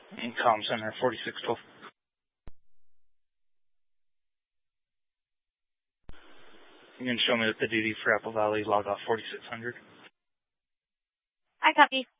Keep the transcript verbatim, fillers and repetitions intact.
In comm center, forty-six twelve. You can show me that the duty for Apple Valley log off forty-six hundred. I copy.